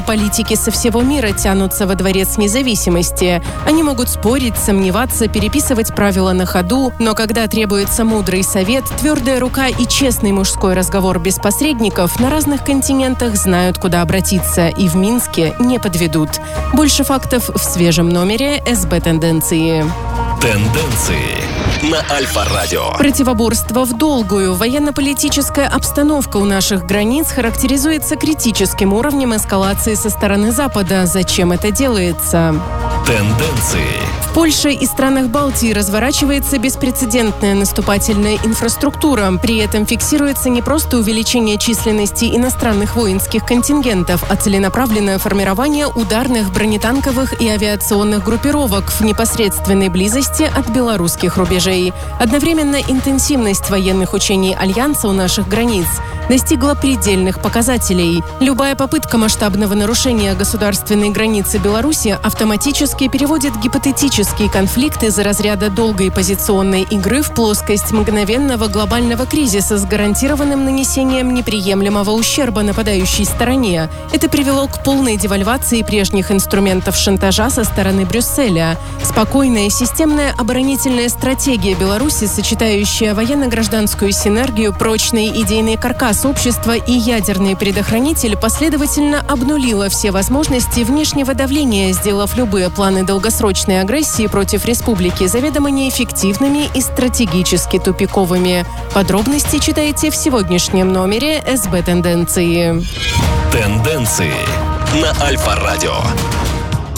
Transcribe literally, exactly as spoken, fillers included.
политики со всего мира тянутся во Дворец независимости. Они могут спорить, сомневаться, переписывать правила на ходу, но когда требуется мудрый совет, твердая рука и честный мужской разговор без посредников, на разных континентах знают, куда обратиться, и в Минске не подведут. Больше фактов в свежем номере эс бэ «Тенденции». Тенденции на Альфа-радио. Противоборство в долгую. Военно-политическая обстановка у наших границ характеризуется критическим уровнем эскалации со стороны Запада. Зачем это делается? Тенденции. В Польше и странах Балтии разворачивается беспрецедентная наступательная инфраструктура. При этом фиксируется не просто увеличение численности иностранных воинских контингентов, а целенаправленное формирование ударных бронетанковых и авиационных группировок в непосредственной близости от белорусских рубежей. Одновременно интенсивность военных учений Альянса у наших границ достигла предельных показателей. Любая попытка масштабного нарушения государственной границы Беларуси автоматически переводит гипотетические конфликты из разряда долгой позиционной игры в плоскость мгновенного глобального кризиса с гарантированным нанесением неприемлемого ущерба нападающей стороне. Это привело к полной девальвации прежних инструментов шантажа со стороны Брюсселя. Спокойная системная оборонительная стратегия Беларуси, сочетающая военно-гражданскую синергию, прочный идейный каркас общества и ядерный предохранитель, последовательно обнулила все возможности внешнего давления, сделав любые планы долгосрочной агрессии против республики заведомо неэффективными и стратегически тупиковыми. Подробности читайте в сегодняшнем номере эс бэ «Тенденции». Тенденции на Альфа-радио.